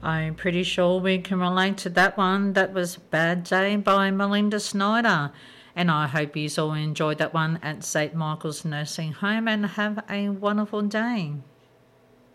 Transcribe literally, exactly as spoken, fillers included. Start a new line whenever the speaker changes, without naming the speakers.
I'm pretty sure we can relate to that one. That was Bad Day by Melinda Snyder. And I hope you all enjoyed that one at Saint Michael's Nursing Home and have a wonderful day.